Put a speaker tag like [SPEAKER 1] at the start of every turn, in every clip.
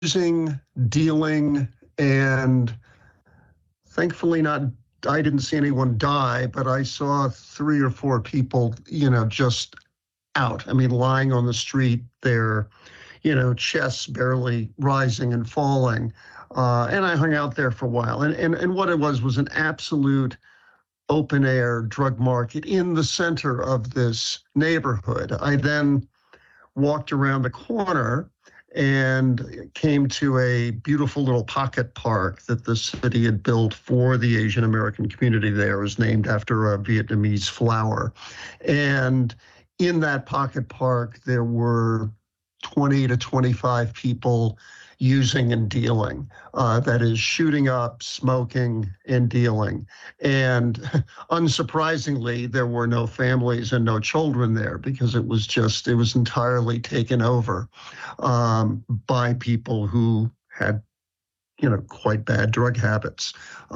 [SPEAKER 1] using, dealing, and thankfully not. I didn't see anyone die, but I saw 3 or 4 people, just out. I mean, lying on the street, their, chests barely rising and falling. And I hung out there for a while. And what it was an absolute open air drug market in the center of this neighborhood. I then walked around the corner and came to a beautiful little pocket park that the city had built for the Asian American community there. It was named after a Vietnamese flower. And in that pocket park, there were 20 to 25 people using and dealing. That is, shooting up, smoking, and dealing. And unsurprisingly, there were no families and no children there because it was entirely taken over by people who had, quite bad drug habits.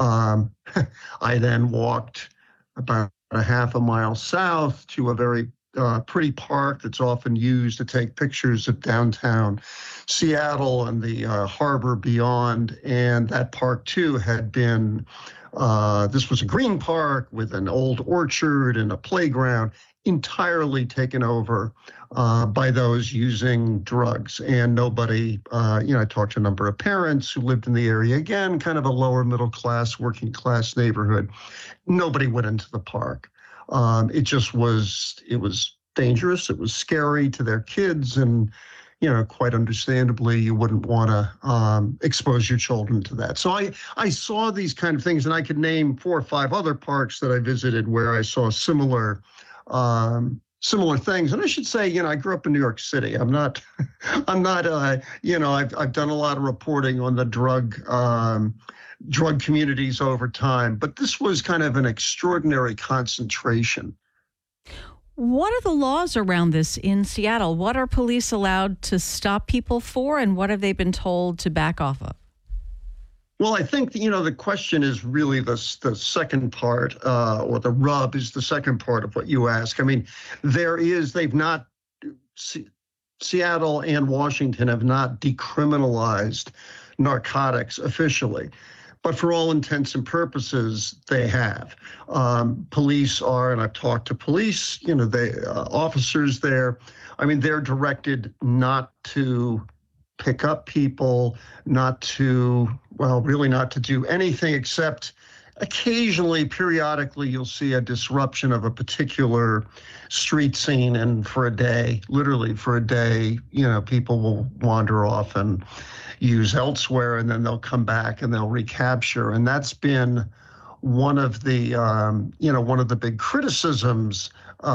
[SPEAKER 1] I then walked about a half a mile south to a very pretty park that's often used to take pictures of downtown Seattle and the harbor beyond. And that park, too, had been, this was a green park with an old orchard and a playground, entirely taken over by those using drugs. And nobody, I talked to a number of parents who lived in the area, again, kind of a lower middle class, working class neighborhood. Nobody went into the park. It was dangerous. It was scary to their kids. And, quite understandably, you wouldn't want to expose your children to that. So I saw these kind of things, and I could name 4 or 5 other parks that I visited where I saw similar things. And I should say, I grew up in New York City. I'm not, I've done a lot of reporting on the drug communities over time, but this was kind of an extraordinary concentration.
[SPEAKER 2] What are the laws around this in Seattle? What are police allowed to stop people for, and what have they been told to back off of?
[SPEAKER 1] Well, I think, the question is really the second part, or the rub is the second part of what you ask. I mean, Seattle and Washington have not decriminalized narcotics officially. But for all intents and purposes, they have. Police are, and I've talked to police, officers there. I mean, they're directed not to pick up people, not to do anything except occasionally, periodically, you'll see a disruption of a particular street scene. And for a day, literally for a day, people will wander off and use elsewhere, and then they'll come back and they'll recapture. And that's been one of the big criticisms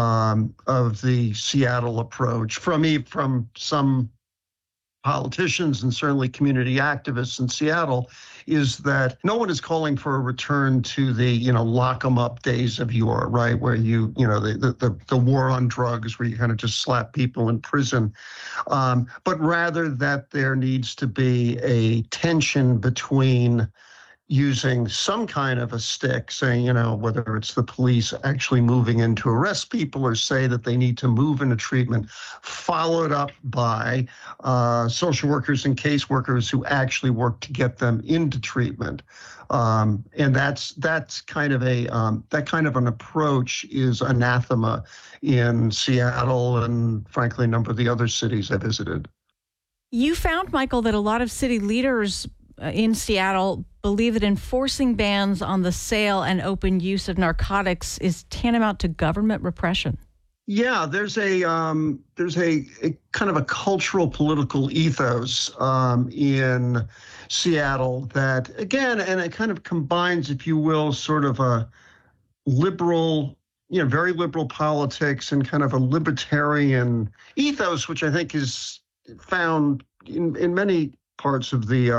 [SPEAKER 1] of the Seattle approach from some politicians and certainly community activists in Seattle, is that no one is calling for a return to the, lock 'em up days of yore, right? Where the war on drugs, where you kind of just slap people in prison. But rather that there needs to be a tension between using some kind of a stick, saying, whether it's the police actually moving in to arrest people or say that they need to move into treatment, followed up by social workers and caseworkers who actually work to get them into treatment. And that's kind of that kind of an approach is anathema in Seattle and frankly a number of the other cities I visited.
[SPEAKER 2] You found, Michael, that a lot of city leaders in Seattle believe that enforcing bans on the sale and open use of narcotics is tantamount to government repression.
[SPEAKER 1] Yeah, there's a kind of a cultural political ethos in Seattle that, again, and it kind of combines, if you will, sort of a liberal, very liberal politics and kind of a libertarian ethos, which I think is found in many parts of the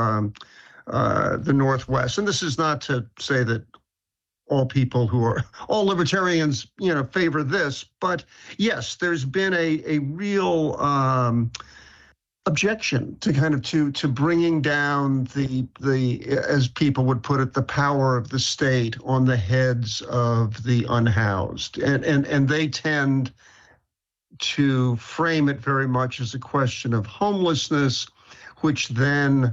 [SPEAKER 1] Northwest. And this is not to say that all libertarians, favor this, but yes, there's been a real objection to kind of to bringing down the as people would put it, the power of the state on the heads of the unhoused, and they tend to frame it very much as a question of homelessness, which then